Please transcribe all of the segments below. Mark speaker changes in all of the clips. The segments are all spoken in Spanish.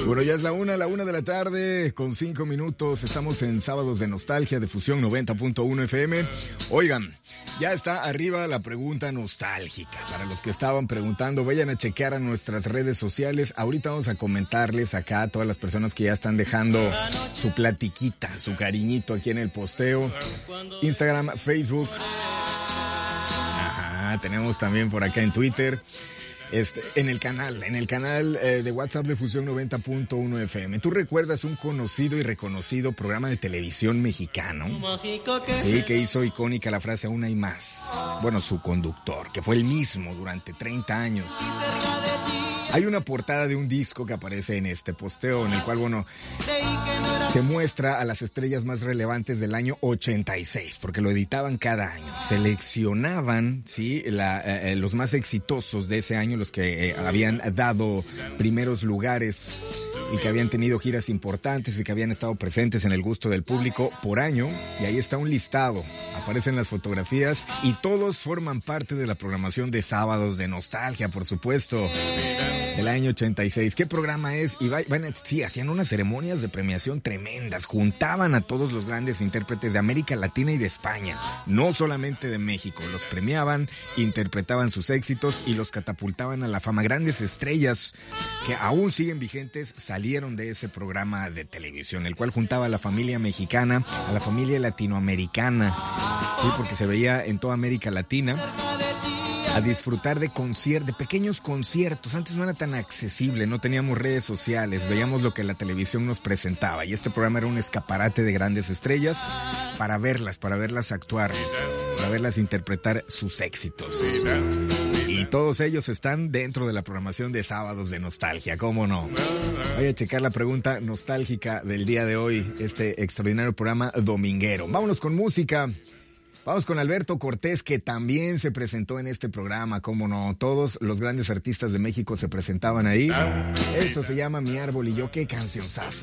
Speaker 1: Bueno, ya es la una de la tarde, con 5 minutos. Estamos en Sábados de Nostalgia de Fusión 90.1 FM. Oigan, ya está arriba la pregunta nostálgica. Para los que estaban preguntando, vayan a chequear a nuestras redes sociales. Ahorita vamos a comentarles acá a todas las personas que ya están dejando su platiquita, su cariñito aquí en el posteo. Instagram, Facebook. Ajá, tenemos también por acá en Twitter. En el canal de WhatsApp de Fusión 90.1 FM. ¿Tú recuerdas un conocido y reconocido programa de televisión mexicano? Sí, que hizo icónica la frase "aún hay más". Bueno, su conductor, que fue el mismo durante 30 años. Hay una portada de un disco que aparece en este posteo, en el cual, bueno, se muestra a las estrellas más relevantes del año 86, porque lo editaban cada año. Seleccionaban, sí, los más exitosos de ese año, los que habían dado primeros lugares y que habían tenido giras importantes y que habían estado presentes en el gusto del público por año. Y ahí está un listado, aparecen las fotografías y todos forman parte de la programación de Sábados de Nostalgia, por supuesto, del año 86. ¿Qué programa es? Y sí, hacían unas ceremonias de premiación tremendas, juntaban a todos los grandes intérpretes de América Latina y de España, no solamente de México. Los premiaban, interpretaban sus éxitos y los catapultaban a la fama. Grandes estrellas que aún siguen vigentes salieron de ese programa de televisión, el cual juntaba a la familia mexicana, a la familia latinoamericana, sí, porque se veía en toda América Latina, a disfrutar de pequeños conciertos. Antes no era tan accesible, no teníamos redes sociales, veíamos lo que la televisión nos presentaba, y este programa era un escaparate de grandes estrellas para verlas actuar, para verlas interpretar sus éxitos. Y todos ellos están dentro de la programación de Sábados de Nostalgia, ¿cómo no? Voy a checar la pregunta nostálgica del día de hoy, este extraordinario programa dominguero. Vámonos con música. Vamos con Alberto Cortés, que también se presentó en este programa, cómo no. Todos los grandes artistas de México se presentaban ahí. Esto se llama Mi Árbol y Yo. ¡Qué cancionzaza!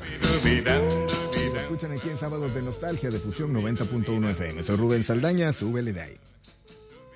Speaker 1: Lo escuchan aquí en Sábados de Nostalgia de Fusión 90.1 FM. Soy Rubén Saldaña, súbele de ahí.